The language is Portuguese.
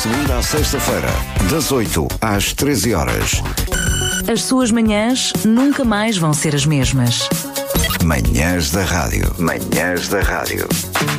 segunda à sexta-feira, das 8 às 13 horas. As suas manhãs nunca mais vão ser as mesmas. Manhãs da Rádio. Manhãs da Rádio.